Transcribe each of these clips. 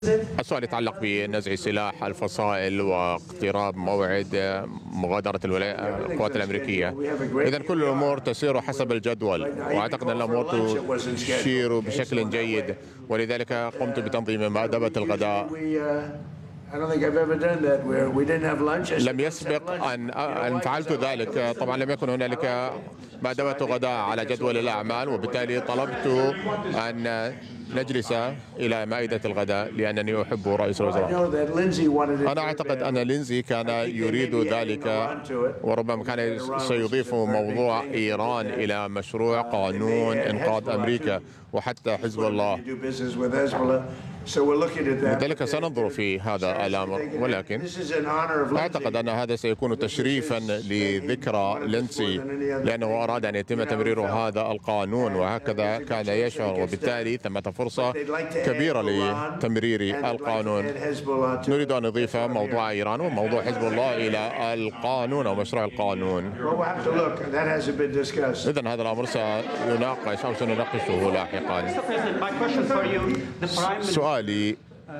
السؤال يتعلق بنزع سلاح الفصائل واقتراب موعد مغادرة القوات الأمريكية. إذا كل الأمور تسير حسب الجدول، وأعتقد أن الأمور تشير بشكل جيد، ولذلك قمت بتنظيم مأدبة الغداء. لم يسبق أن فعلت ذلك. طبعا لم يكن هنالك مأدبة غداء على جدول الأعمال، وبالتالي طلبت أن نجلس إلى مائدة الغداء لأنني أحب رئيس الوزراء. أنا أعتقد أن لينزي كان يريد ذلك، وربما كان سيضيف موضوع إيران إلى مشروع قانون إنقاذ أمريكا وحتى حزب الله. لذلك سننظر في هذا الأمر، ولكن أعتقد أن هذا سيكون تشريفا لذكرى لينسي، لأنه أراد أن يتم تمرير هذا القانون وهكذا كان يشعر، وبالتالي ثمة فرصة كبيرة لتمرير القانون. نريد أن نضيف موضوع إيران وموضوع حزب الله إلى القانون أو مشروع القانون. إذن هذا الأمر سيناقش أو سنناقشه لاحقا. سؤالي،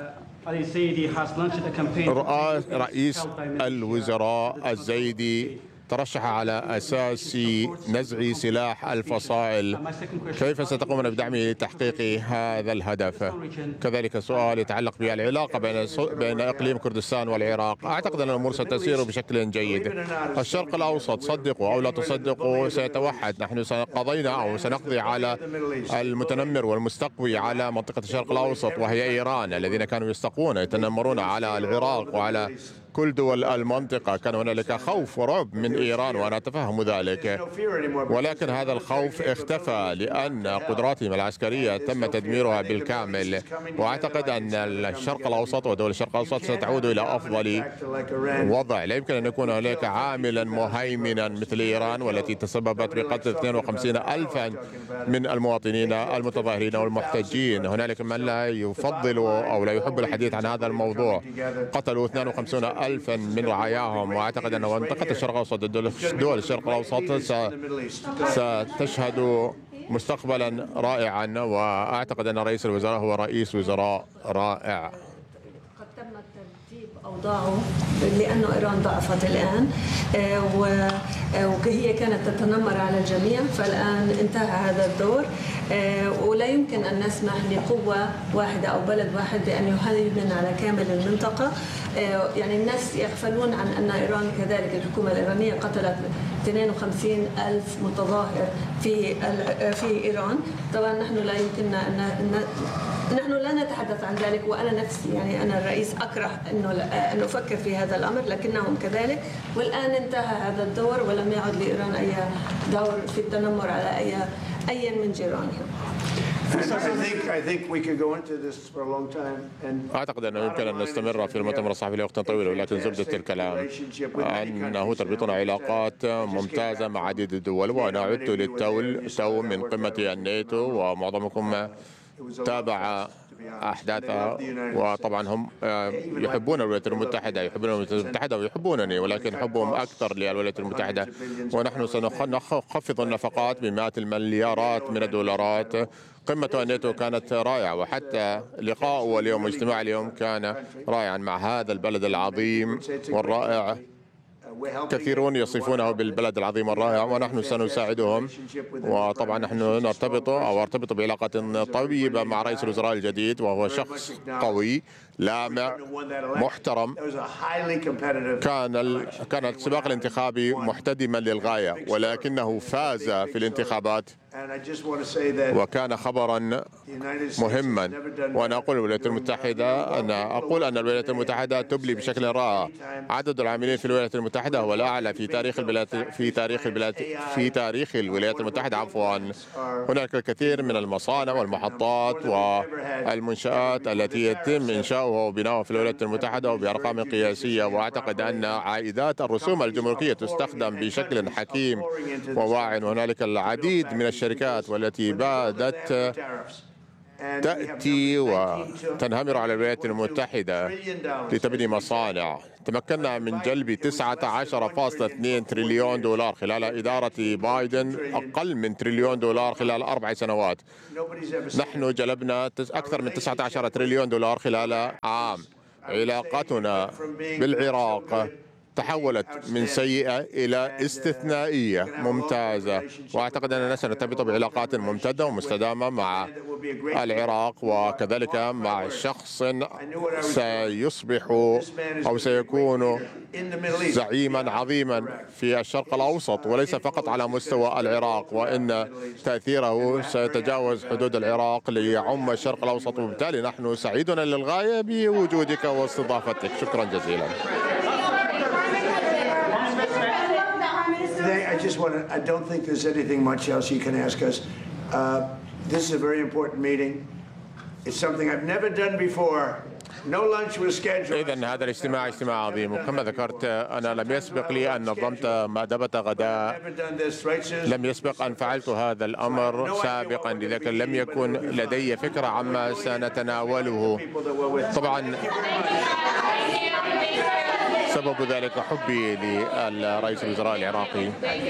رئيس الوزراء الزايدي ترشح على أساس نزع سلاح الفصائل، كيف ستقومون بدعمه لتحقيق هذا الهدف؟ كذلك سؤال يتعلق بالعلاقة بين إقليم كردستان والعراق. أعتقد أن الأمور ستسير بشكل جيد. الشرق الأوسط، صدقوا أو لا تصدقوا، سيتوحد. نحن سنقضينا أو سنقضي على المتنمر والمستقوي على منطقة الشرق الأوسط وهي إيران، الذين كانوا يتنمرون على العراق وعلى كل دول المنطقة. كان هنالك خوف ورعب من إيران وأنا أتفهم ذلك، ولكن هذا الخوف اختفى لأن قدراتهم العسكرية تم تدميرها بالكامل. وأعتقد أن الشرق الأوسط ودول الشرق الأوسط ستعود إلى أفضل وضع. لا يمكن أن يكون هناك عاملا مهيمنا مثل إيران والتي تسببت بقتل 52 ألفا من المواطنين المتظاهرين والمحتجين. هنالك من لا يفضل أو لا يحب الحديث عن هذا الموضوع. قتلوا 52 ألفا من رعاياهم، وأعتقد أن منطقة الشرق الأوسط، دول الشرق الأوسط ستشهد مستقبلا رائعا، وأعتقد أن رئيس الوزراء هو رئيس وزراء رائع. قد تم ترتيب أوضاعه لأنه إيران ضعفت الآن، وهي كانت تتنمر على الجميع، فالآن انتهى هذا الدور، ولا يمكن أن نسمح لقوة واحدة أو بلد واحد بأن يهيمن على كامل المنطقة. يعني الناس يغفلون عن أن إيران كذلك، الحكومة الإيرانية قتلت 52 ألف متظاهر في إيران. طبعا نحن لا يمكننا نحن لا نتحدث عن ذلك، وأنا نفسي يعني أنا الرئيس أكره أن أفكر في هذا الأمر، لكنهم كذلك. والآن انتهى هذا الدور ولم يعد لإيران أي دور في التنمر على أي من جيرانهم. أعتقد أنه يمكن أن نستمر في المؤتمر الصحفي لوقت طويل، ولكن زبدة الكلام أنه تربطنا علاقات ممتازة مع عديد الدول. وأنا عدت للتو من قمة الناتو، ومعظمكم تابع أحداثها، وطبعا هم يحبون الولايات المتحدة، ويحبونني، ولكن حبهم أكثر للولايات المتحدة. ونحن سنخفض النفقات بمئات المليارات من الدولارات. قمة الناتو كانت رائعة، وحتى لقاء اليوم واجتماع اليوم كان رائعا مع هذا البلد العظيم والرائع. كثيرون يصفونه بالبلد العظيم الرائع، ونحن سنساعدهم. وطبعا نحن ارتبط بعلاقة طيبة مع رئيس الوزراء الجديد، وهو شخص قوي لامع محترم. كان السباق الانتخابي محتدما للغاية، ولكنه فاز في الانتخابات، وكان خبرا مهما. وأنا أقول الولايات المتحدة أن الولايات المتحدة تبلي بشكل رائع. عدد العاملين في الولايات المتحدة هو الأعلى في تاريخ الولايات المتحدة. هناك الكثير من المصانع والمحطات والمنشآت التي يتم إنشاؤها وبناؤها في الولايات المتحدة وبأرقام قياسية. وأعتقد أن عائدات الرسوم الجمركية تستخدم بشكل حكيم وواعٍ. وهنالك العديد من الشركات والتي بادت تأتي وتنهمر على الولايات المتحدة لتبني مصانع. تمكنا من جلب 19.2 تريليون دولار خلال إدارة بايدن، أقل من تريليون دولار خلال 4 سنوات. نحن جلبنا أكثر من 19 تريليون دولار خلال عام. علاقتنا بالعراق تحولت من سيئة إلى استثنائية ممتازة، وأعتقد أننا سنرتبط بعلاقات ممتدة ومستدامة مع العراق، وكذلك مع شخص سيصبح أو سيكون زعيما عظيما في الشرق الأوسط، وليس فقط على مستوى العراق، وإن تأثيره سيتجاوز حدود العراق ليعم الشرق الأوسط. وبالتالي نحن سعيدون للغاية بوجودك واستضافتك. شكرا جزيلا. I don't think there's anything much else you can ask us. This is a very important meeting. It's something I've never done before. No lunch was scheduled. إذن هذا الاجتماع اجتماع عظيم، وكما ذكرت أنا لم يسبق لي أن نظمت مأدبة غداء، لم يسبق أن فعلت هذا الأمر سابقا، لذلك لم يكن لدي فكرة عما سنتناوله. طبعا سبب ذلك حبي لرئيس الوزراء العراقي.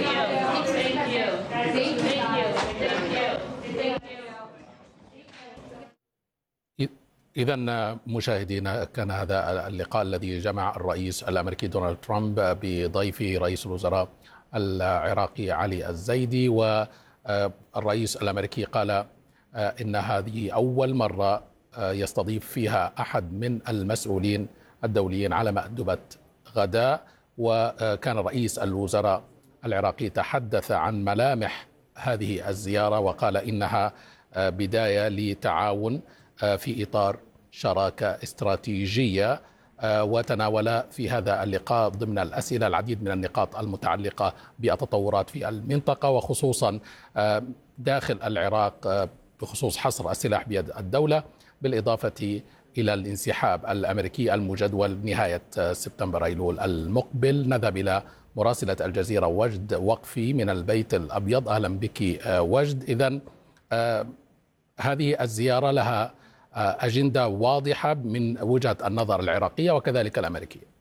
إذن مشاهدينا، كان هذا اللقاء الذي جمع الرئيس الأمريكي دونالد ترامب بضيفه رئيس الوزراء العراقي علي الزيدي. والرئيس الأمريكي قال إن هذه أول مرة يستضيف فيها أحد من المسؤولين الدوليين على مأدبة غداء. وكان رئيس الوزراء العراقي تحدث عن ملامح هذه الزيارة وقال إنها بداية لتعاون في إطار شراكة استراتيجية. وتناول في هذا اللقاء ضمن الأسئلة العديد من النقاط المتعلقة بالتطورات في المنطقة، وخصوصا داخل العراق بخصوص حصر السلاح بيد الدولة، بالإضافة إلى الانسحاب الأمريكي المجدول نهاية سبتمبر أيلول المقبل. نذهب إلى مراسلة الجزيرة وجد وقفي من البيت الأبيض. أهلا بك وجد. إذن هذه الزيارة لها أجندة واضحة من وجهة النظر العراقية وكذلك الأمريكية.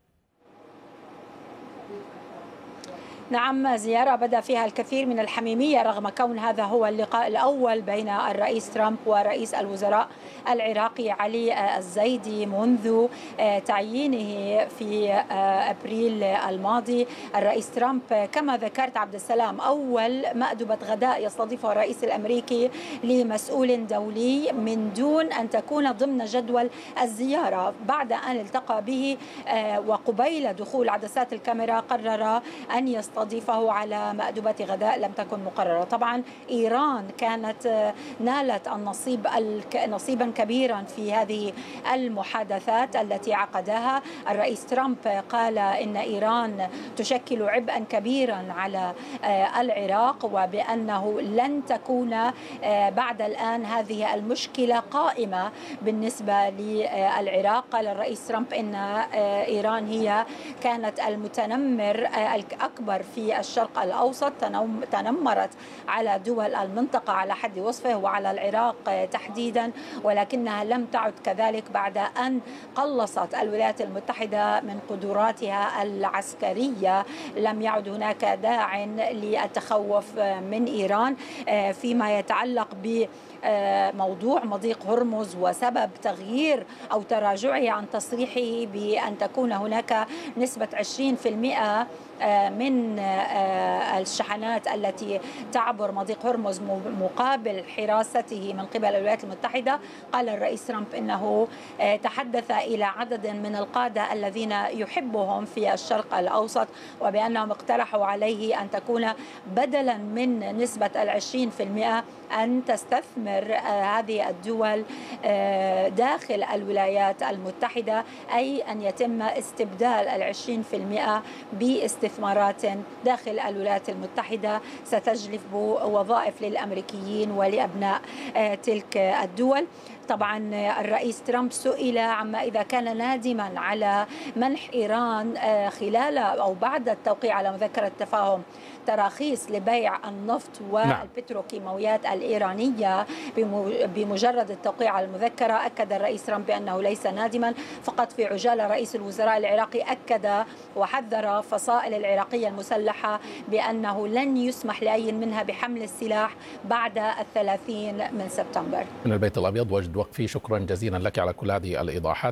نعم، زيارة بدأ فيها الكثير من الحميمية رغم كون هذا هو اللقاء الأول بين الرئيس ترامب ورئيس الوزراء العراقي علي الزيدي منذ تعيينه في أبريل الماضي. الرئيس ترامب كما ذكرت عبد السلام أول مأدبة غداء يستضيفها الرئيس الأمريكي لمسؤول دولي من دون أن تكون ضمن جدول الزيارة. بعد أن التقى به وقبيل دخول عدسات الكاميرا قرر أن يستضيفه على مأدبة غداء لم تكن مقررة. طبعا إيران كانت نالت نصيبا كبيرا في هذه المحادثات التي عقدها. الرئيس ترامب قال إن إيران تشكل عبئا كبيرا على العراق، وبأنه لن تكون بعد الآن هذه المشكلة قائمة بالنسبة للعراق. قال الرئيس ترامب إن إيران هي كانت المتنمر الأكبر في الشرق الأوسط، تنمرت على دول المنطقة على حد وصفه وعلى العراق تحديدا، ولكنها لم تعد كذلك بعد أن قلصت الولايات المتحدة من قدراتها العسكرية. لم يعد هناك داع للتخوف من إيران فيما يتعلق بموضوع مضيق هرمز وسبب تغيير أو تراجعه عن تصريحه بأن تكون هناك نسبة 20% من الشحنات التي تعبر مضيق هرمز مقابل حراسته من قبل الولايات المتحدة. قال الرئيس ترامب إنه تحدث إلى عدد من القادة الذين يحبهم في الشرق الأوسط، وبأنهم اقترحوا عليه أن تكون بدلا من نسبة 20% أن تستثمر هذه الدول داخل الولايات المتحدة، أي أن يتم استبدال 20% باستثمارات داخل الولايات المتحدة ستجلب وظائف للأمريكيين ولأبناء تلك الدول. طبعا الرئيس ترامب سئل عما إذا كان نادما على منح إيران خلال أو بعد التوقيع على مذكرة تفاهم تراخيص لبيع النفط والبتروكيماويات الإيرانية بمجرد التوقيع على المذكرة. أكد الرئيس ترامب بأنه ليس نادما، فقط في عجالة رئيس الوزراء العراقي أكد وحذر فصائل العراقية المسلحة بأنه لن يسمح لأي منها بحمل السلاح بعد 30 من سبتمبر. من البيت الأبيض وجد وقفي، شكرا جزيلا لك على كل هذه الإيضاحات.